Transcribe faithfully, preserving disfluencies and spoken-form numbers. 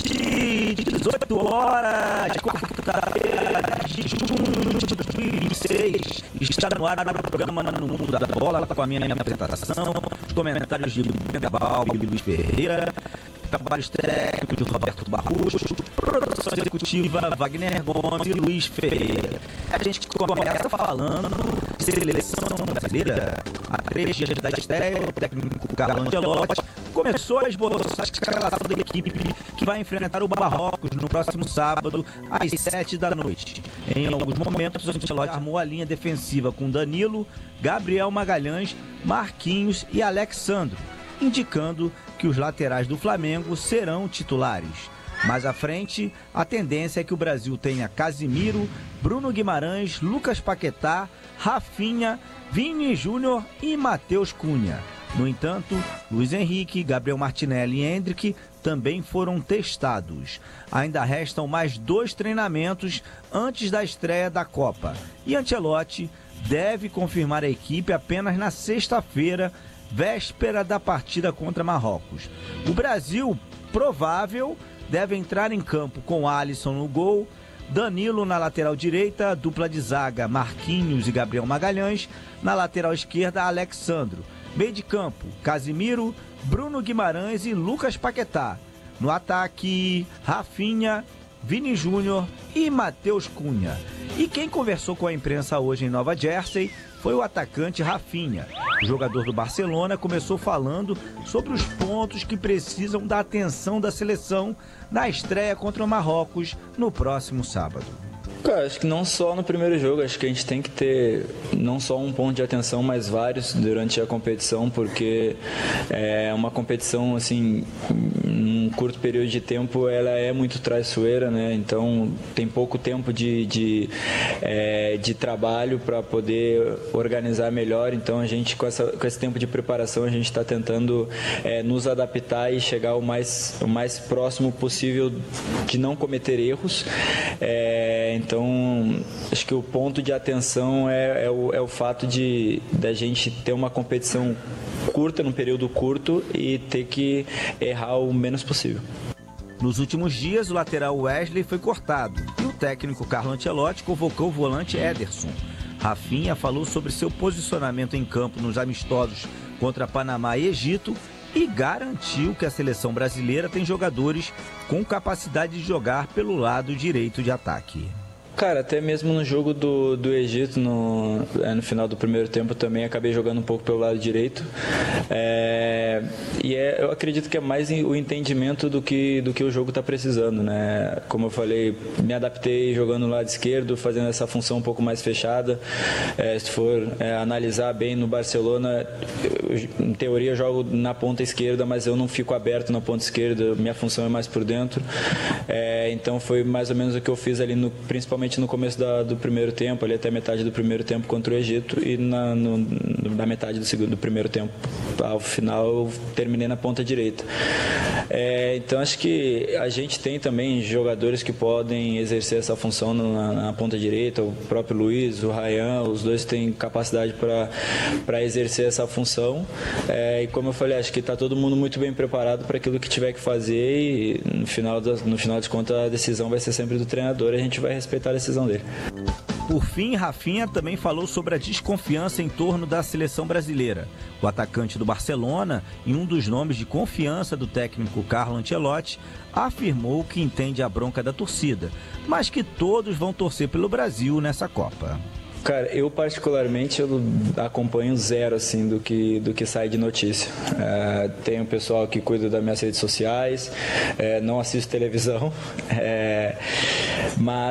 de dezoito horas, quarta-feira de junho de dois mil e vinte e seis. Está no ar o programa No Mundo da Bola, com a minha apresentação, os comentários de Gabal e Luiz Ferreira, trabalhos técnicos de Roberto Barroso, produção executiva Wagner Gomes e Luiz Ferreira. A gente começa falando de seleção brasileira. Há três dias da estreia, o técnico Carlo Ancelotti começou a esboçar a escalação da equipe que vai enfrentar o Marrocos no próximo sábado, às sete da noite. Em alguns momentos, o Ancelotti armou a linha defensiva com Danilo, Gabriel Magalhães, Marquinhos e Alexandro, indicando que os laterais do Flamengo serão titulares. Mais à frente, a tendência é que o Brasil tenha Casimiro, Bruno Guimarães, Lucas Paquetá, Rafinha, Vini Júnior e Matheus Cunha. No entanto, Luiz Henrique, Gabriel Martinelli e Endrick também foram testados. Ainda restam mais dois treinamentos antes da estreia da Copa. E Ancelotti deve confirmar a equipe apenas na sexta-feira, véspera da partida contra Marrocos. O Brasil, provável, deve entrar em campo com Alisson no gol, Danilo na lateral direita, dupla de zaga Marquinhos e Gabriel Magalhães, na lateral esquerda Alexandro. Meio de campo, Casimiro, Bruno Guimarães e Lucas Paquetá. No ataque, Rafinha, Vini Júnior e Matheus Cunha. E quem conversou com a imprensa hoje em Nova Jersey foi o atacante Rafinha. O jogador do Barcelona começou falando sobre os pontos que precisam da atenção da seleção na estreia contra o Marrocos no próximo sábado. Cara, acho que não só no primeiro jogo, acho que a gente tem que ter não só um ponto de atenção, mas vários durante a competição, porque é uma competição, assim, num curto período de tempo, ela é muito traiçoeira, né? Então tem pouco tempo de, de, é, de trabalho para poder organizar melhor. Então a gente, com, essa, com esse tempo de preparação, a gente está tentando é, nos adaptar e chegar o mais, o mais próximo possível de não cometer erros. É, então Então, acho que o ponto de atenção é, é, o, é o fato de da gente ter uma competição curta, num período curto, e ter que errar o menos possível. Nos últimos dias, o lateral Wesley foi cortado e o técnico Carlo Ancelotti convocou o volante Ederson. Rafinha falou sobre seu posicionamento em campo nos amistosos contra Panamá e Egito e garantiu que a seleção brasileira tem jogadores com capacidade de jogar pelo lado direito de ataque. Cara, até mesmo no jogo do, do Egito, no, é, no final do primeiro tempo, também acabei jogando um pouco pelo lado direito. É, e é, eu acredito que é mais o entendimento do que, do que o jogo está precisando, né? Como eu falei, me adaptei jogando no lado esquerdo, fazendo essa função um pouco mais fechada. É, se for é, analisar bem no Barcelona, eu, em teoria eu jogo na ponta esquerda, mas eu não fico aberto na ponta esquerda, minha função é mais por dentro. É, então foi mais ou menos o que eu fiz ali, no, principalmente no começo da, do primeiro tempo, ali até metade do primeiro tempo contra o Egito, e na, no, na metade do, segundo, do primeiro tempo, ao final, eu terminei na ponta direita. É, então acho que a gente tem também jogadores que podem exercer essa função na, na ponta direita, o próprio Luiz, o Ryan, os dois têm capacidade para exercer essa função. É, e como eu falei, acho que está todo mundo muito bem preparado para aquilo que tiver que fazer, e no final, das, no final de contas a decisão vai ser sempre do treinador e a gente vai respeitar a decisão dele. Por fim, Rafinha também falou sobre a desconfiança em torno da seleção brasileira. O atacante do Barcelona, e um dos nomes de confiança do técnico Carlo Ancelotti, afirmou que entende a bronca da torcida, mas que todos vão torcer pelo Brasil nessa Copa. Cara, eu particularmente eu acompanho zero assim do que, do que sai de notícia. É, tem o pessoal que cuida das minhas redes sociais, é, não assisto televisão, é, mas